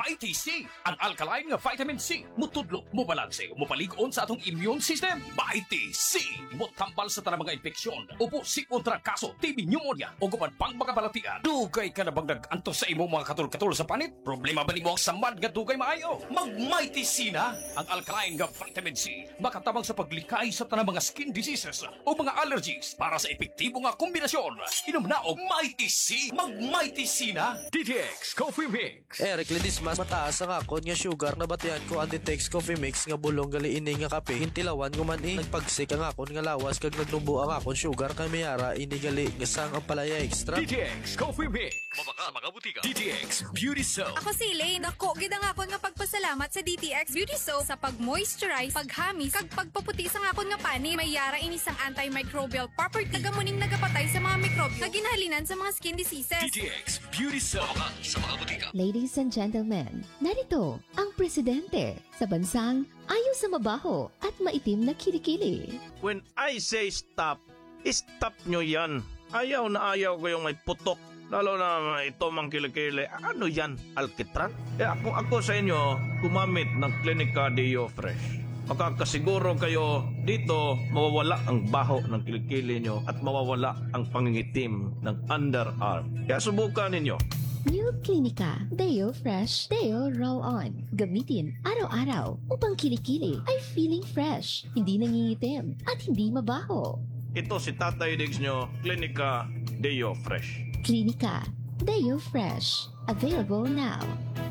Mighty C, ang alkaline nga vitamin C, mutudlo, mubalanse, mupalig-on sa atong immune system. Mighty C, mutambal sa tanang mga infeksyon, upo, sikon, trangkaso, TB, pneumonia, o guman pang mga balatian. Dugay ka na bang nag-antos sa imo mga katul-katul sa panit? Problema ba ni mo ang samad nga dugay maayo? Mag-Mighty C na! Ang alkaline nga vitamin C, makatabang sa paglikay sa tanang mga skin diseases o mga allergies para sa epektibo nga kombinasyon. Inom na og Mighty C, mag-Mighty C na! DTX Coffee Mix. Eric Lidis mas mataas ang akon nga sugar na batian ko ang Ditex Coffee Mix nga bulong gali ini nga kape hintilawan ko man nagpagsik ang akon nga lawas kag nagnubo ang akon sugar kay mayara ini gali nga sang ang palaya extra. DTX Coffee Mix. Mabaka sa mga butika. DTX Beauty Soap. Ako si Elaine. Dako gid ang akon nga pagpasalamat sa DTX Beauty Soap sa pag-moisturize, paghamis, kag pagpaputi sa akon nga pani. May yara ini sang antimicrobial property. Nagamuning nagapatay sa mga mikrobyo nga ginhalinan sa mga skin diseases. DTX Beauty Soap. Mabaka sa mga butika. Ladies and gentlemen, narito ang presidente sa bansang ayaw sa mabaho at maitim na kilikili. When I say stop, stop nyo yan. Ayaw na ayaw ko yung may putok. Lalo na ito mang kilikili. Ano yan? Alkitran? Ako sa inyo, gumamit ng Clinica Deo Fresh. Makakasiguro kayo dito mawawala ang baho ng kilikili nyo at mawawala ang pangingitim ng underarm. Kaya subukan ninyo. New Clinica Deo Fresh Deo Roll-On. Gamitin araw-araw upang kilikili ay feeling fresh, hindi nangingitim at hindi mabaho. Ito si Tatay Diggs nyo, Clinica Deo Fresh. Clinica Deo Fresh. Available now.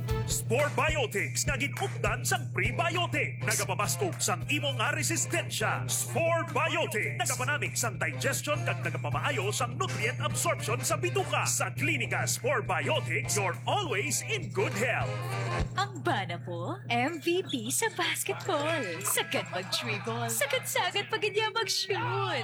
Spore Biotics nga gikupdan sang prebiotic. Nagapabaskog sang imong nga resistensya. Spore Biotics nagapanamig sang digestion kag nagapamaayo sang nutrient absorption sa bituka. Sa Klinika Spore Biotics, you're always in good health. Ang bana po, MVP sa basketball. Sagad mag-dribble. Sagad-sagad pag niya mag-shoot.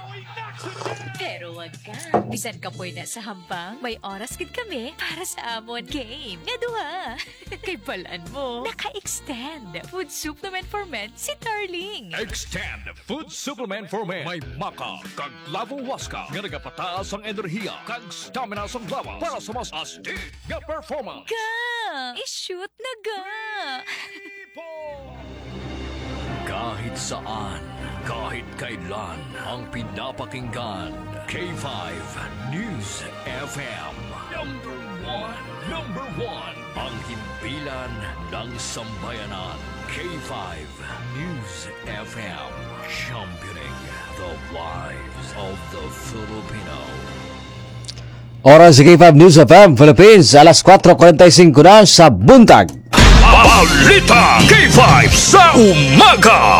Pero wag ka. Bisan ka po na sa hambang, may oras gid kami para sa amon game. Nga duha. Kay balaan mo, naka-extend food supplement for men si Darling. Extend Food Supplement for Men. May maka, kag lavo waska, nga nagapataas ang enerhiya, kag stamina sa lawas para sa mas astig nga performance. Ga! I-shoot na ga! Kahit saan, kahit kailan, ang pinapakinggan. K5 News FM. Number one. Ang himpilan ng sambayanan. K5 News FM. Championing the lives of the Filipino. Oras sa K5 News FM Philippines, alas 4:45 na sa buntag. Balita K5 sa umaga.